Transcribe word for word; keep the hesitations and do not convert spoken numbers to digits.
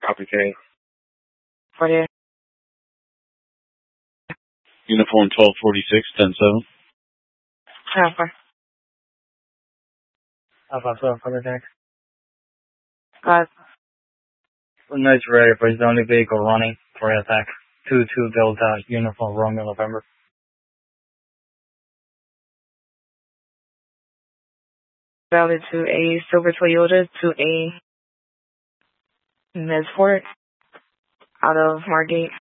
Copy K. forty. Uniform twelve forty-six, ten seven. Alpha. Alpha twelve for the deck. Five. Nice ready for the only vehicle running for attack. two two Delta, Uniform Romeo November. Valley to a silver Toyota to a Medford out of Margate.